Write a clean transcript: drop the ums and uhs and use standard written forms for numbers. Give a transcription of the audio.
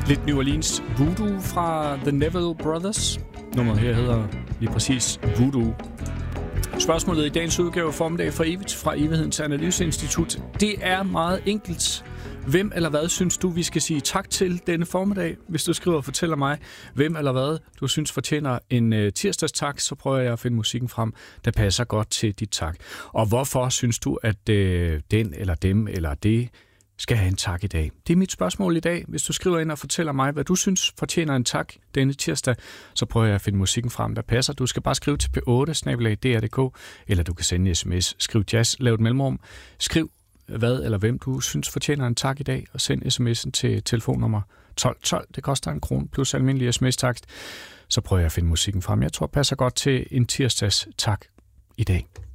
Lidt New Orleans Voodoo fra The Neville Brothers. Nummeret her hedder lige præcis Voodoo. Spørgsmålet i dagens udgave formiddag for evigt fra Evighedens Analyseinstitut. Det er meget enkelt. Hvem eller hvad synes du, vi skal sige tak til denne formiddag? Hvis du skriver og fortæller mig, hvem eller hvad du synes fortjener en tirsdagstak, så prøver jeg at finde musikken frem, der passer godt til dit tak. Og hvorfor synes du, at den eller dem eller det skal have en tak i dag? Det er mit spørgsmål i dag. Hvis du skriver ind og fortæller mig, hvad du synes fortjener en tak denne tirsdag, så prøver jeg at finde musikken frem, der passer. Du skal bare skrive til p8@dr.dk, eller du kan sende en sms. Skriv jazz, lav et mellemrum. Skriv hvad eller hvem du synes fortjener en tak i dag, og send sms'en til telefonnummer 1212. Det koster 1 krone plus almindelig sms-takst. Så prøver jeg at finde musikken frem. Jeg tror, passer godt til en tirsdags tak i dag.